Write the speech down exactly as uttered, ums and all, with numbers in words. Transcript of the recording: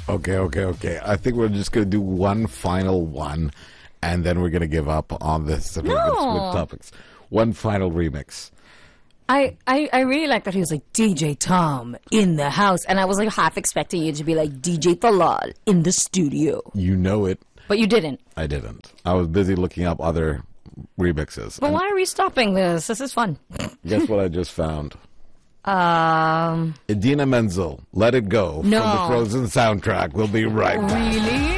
Okay, okay, okay. I think we're just going to do one final one, and then we're going to give up on this. And we're going to No. switch topics. One final remix. I, I, I really like that he was like, D J Tom in the house. And I was like half expecting you to be like, D J Talal in the studio. You know it. But you didn't. I didn't. I was busy looking up other remixes. But And why are we stopping this? This is fun. guess what I just found? Um, Idina Menzel, Let It Go, No. from the Frozen soundtrack. We'll be right back. really?